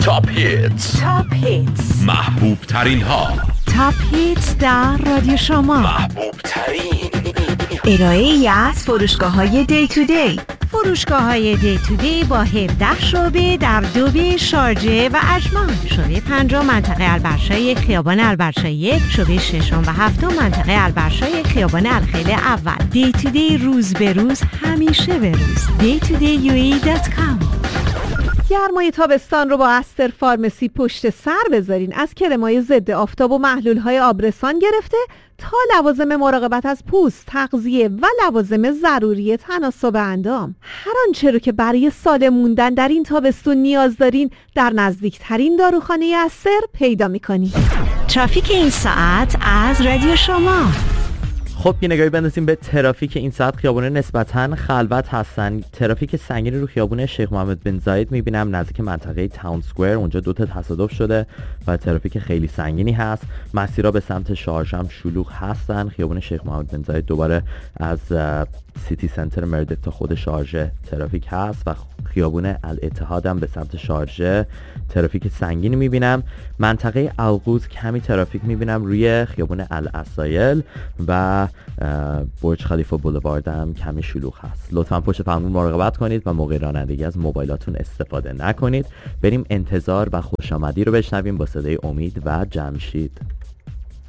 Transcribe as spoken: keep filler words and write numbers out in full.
تاپ هیتز تاپ هیتز محبوب ترین ها تاپ هیتز در رادیو شما محبوب ترین ارائه ای از فروشگاه های دی تو دی. فروشگاه های دی تو دی با هفده شعبه در دوبه، شارجه و اجمان. شعبه پنجم منطقه البرشای خیابان البرشای یک، شعبه ششم و هفتم منطقه البرشای خیابان الخیل اول. دی تو دی روز به روز، همیشه به روز. دی تو دی یو ای دات کام. گرمای تابستان رو با استر فارمسی پشت سر بذارین. از کرمای ضد آفتاب و محلول‌های آبرسان گرفته تا لوازم مراقبت از پوست، تغذیه و لوازم ضروری تناسب اندام. هر آنچه رو که برای سالم موندن در این تابستون نیاز دارین در نزدیکترین داروخانه استر پیدا می‌کنید. ترافیک این ساعت از رادیو شما. خب یه نگاهی بندازیم به ترافیک این ساعت. خیابونه نسبتاً خلوت هستن. ترافیک سنگینی رو خیابون شیخ محمد بن زاید میبینم نزدیک منطقه تاون سکوئر، اونجا دو تا تصادف شده و ترافیک خیلی سنگینی هست. مسیرها به سمت شارژ هم شلوغ هستن. خیابون شیخ محمد بن زاید دوباره از سیتی سنتر مردک تا خود شارژه ترافیک هست و خیابون الاتحاد هم به سمت شارژه ترافیک سنگینی میبینم. منطقه القوز کمی ترافیک میبینم روی خیابون الاسایل و برج خلیفه بولوارد هم کمی شلوغ هست. لطفا پشت فرمون مراقبت کنید و موقع رانندگی از موبایلاتون استفاده نکنید. بریم انتظار و خوش آمدی رو بشنویم با صدای امید و جمشید.